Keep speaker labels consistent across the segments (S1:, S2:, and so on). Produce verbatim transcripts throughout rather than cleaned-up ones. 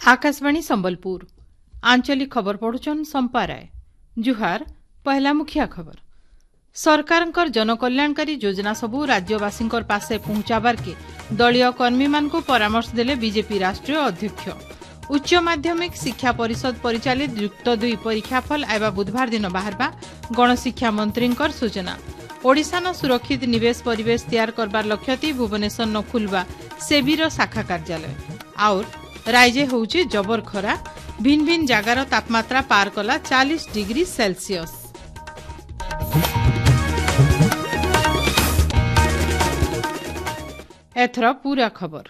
S1: आकाशवाणी संबलपुर आंचलिक खबर पढ़ुचन संपा राय। जुहार पहला मुखिया खबर। सरकारंकर जनकल्याणकारी योजना सबू राज्यवासी पासे पहुंचाबार के दलीय कर्मी मानकु परामर्श देले बीजेपी राष्ट्रीय अध्यक्ष। उच्च माध्यमिक शिक्षा परिषद परिचालित युक्त दुई परीक्षाफल आयबा बुधवार दिन बाहरबा गणशिक्षा मंत्रींकर सूचना। ओडिशा न सुरक्षित निवेश परिवेश तैयार करबार लक्ष्यति भुवनेश्वर न खुलबा सेबीर शाखा कार्यालय। आउर राइजे होउचे जबर खरा, भिन्न भिन्न जगार तापमात्रा पार कला चालीस डिग्री सेल्सियस। एथर पूरा खबर।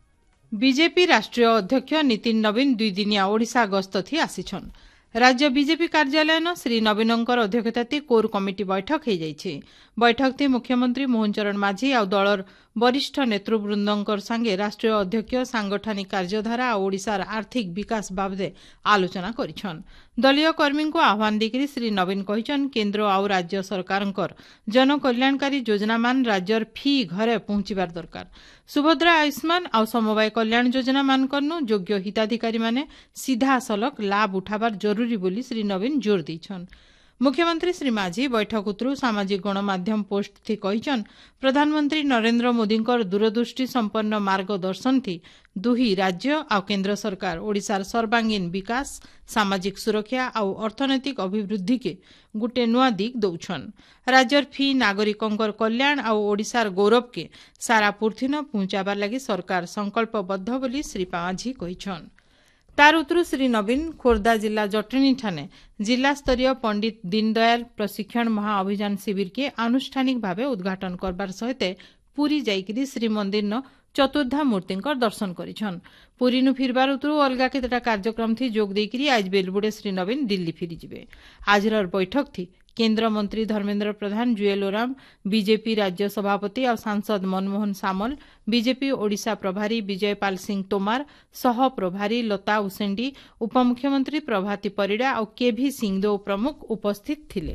S1: बीजेपी राष्ट्रीय अध्यक्ष नितिन नवीन दुई दिनिया ओडिशा गस्त थी आसिछन। राज्य बीजेपी कार्यालय न श्री नवीनंकर अध्यक्षताती कोर कमिटी बैठक हो जाइछे। बैठक थी मुख्यमंत्री मोहन चरण माझी आ दलर वरिष्ठ नेतृवृंदंकर संगे राष्ट्रीय अध्यक्ष सांगठनिक कार्यधारा आ ओडिशार आर्थिक विकास बाबदे आलोचना करिछन। दलीय कर्मी को आह्वान देकरी श्री नवीन कहिछन केन्द्र आ राज्य सरकारंकर जनकल्याणकारी योजना मान राज्यर फी घरे पहुंचीबार दरकार। सुभद्रा आयुष्मान आ समवाय कल्याण योजना मानकरनु योग्य हिताधिकारी माने सीधा सलक लाभ उठाबार जरूरी बोली श्री नवीन जोर दैछन। मुख्यमंत्री श्री माझी बैठक उतरु सामाजिक गणमाध्यम पोस्ट थी कहिछन प्रधानमंत्री नरेंद्र मोदींकर दूरदृष्टि संपन्न मार्गदर्शन थी दुही राज्य आ केन्द्र सरकार ओडिशार सर्वांगीन विकास सामाजिक सुरक्षा आ अर्थनैतिक अभिवृद्धि के गुटे नुआ दिग दौछन। राज्यर फी नागरिकंकर कल्याण आ ओडिशार गौरव के सारा पूर्थिन पहुंचाबार लगी सरकार संकल्पबद्ध बोली श्री माझी कहिछन। तार उतरु श्री नवीन खोर्धा जिला जटणी ठाने जिला स्तरीय पंडित दीनदयाल प्रशिक्षण महाअभियान शिविर के आनुष्ठानिक भावे उद्घाटन करबार सहित पुरी जाइकरी श्रीमंदिर न चतुर्धा मूर्तिंकर दर्शन करिछन। पुरी नु फिरबार उतरु अलगा केतटा कार्यक्रम थी जोग देकरी आज बेलबुडे श्री नवीन दिल्ली फिरी जिबे। आजर बैठक थी केन्द्र मंत्री धर्मेन्द्र प्रधान जुएल ओराम, बीजेपी राज्य सभापति और सांसद मनमोहन सामल, बीजेपी ओडिशा प्रभारी विजयपाल सिंह तोमार, सह प्रभारी लता उसेंडी, उपमुख्यमंत्री प्रभाती परिड़ा और केभी सिंहदेव प्रमुख उपस्थित थिले।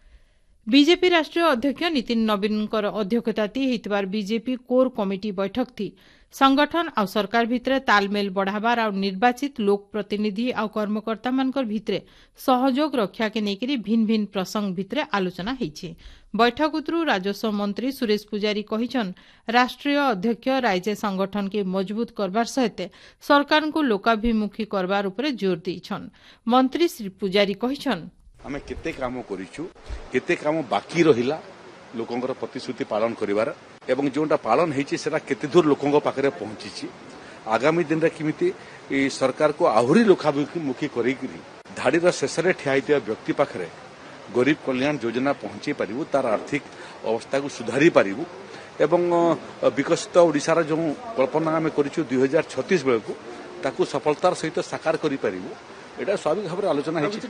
S1: बीजेपी राष्ट्रीय अध्यक्ष नितिन नवीनकर अध्यक्षताती हेतबार बीजेपी कोर कमिटी बैठक थी संगठन आ सरकार भितरे तालमेल बढ़ाबार आ निर्वाचित लोक प्रतिनिधि आ कर्मकर्ता मानकर भितरे सहयोग रक्षा के नेकरी भिन्न भिन्न प्रसंग भितरे आलोचना हेछि। बैठक उतरु राजस्व मंत्री सुरेश पुजारी कहिछन राष्ट्रीय अध्यक्ष राज्य संगठन के मजबूत करबार सहित सरकार को लोकाभिमुखी करबार उपरे जोर दैछन। मंत्री श्री पुजारी कहिछन
S2: आमे केते काम करिछु, केते काम बाकी रहिला लोकंकर प्रतिश्रुति पालन करिवार एवं जोंटा पालन हेछि सेरा केते दूर लोकंक पाखरे पहुंचीछि। आगामी दिन रे किमिति सरकार को आहुरी लोकाभिमुखी करी धाड़ीर शेषरे ठिया होइतिबा व्यक्ति पाखरे गरीब कल्याण योजना पहुंची पारिबु, तार आर्थिक अवस्था को सुधारी पारिबु एवं विकसित ओडिशार जो कल्पना आमे करिछु दुई हजार छत्तीस बेलकु ताकू सफलतार सहित साकार करि पारिबु। एटा स्वाभाविक भाबरे आलोचना हेछि।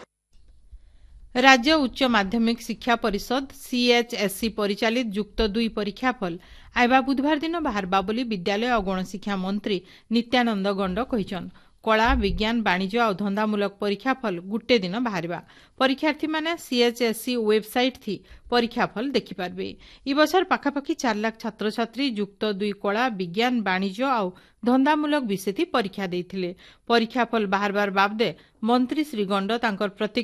S1: राज्य उच्च माध्यमिक शिक्षा परिषद सीएचएससी परिचालित युक्त दुई परीक्षाफल आयबा बुधवार दिन बाहरबा बोली विद्यालय और गणशिक्षा मंत्री नित्यानंद गंड कहिछन। कला विज्ञान वाणिज्य और धंदामूलक परीक्षाफल गुटे दिन बाहरिबा। परीक्षार्थी माने सीएचएससी वेबसाइट थी परीक्षाफल देखि पारबे। ई बछर पाखापाखी चार लाख छात्र छात्री युक्त दुई कला विज्ञान वाणिज्य और धंदामूलक विषय थी परीक्षा देइथिले। परीक्षाफल बाहरबार बाबदे मंत्री श्री गंड तांकर प्रति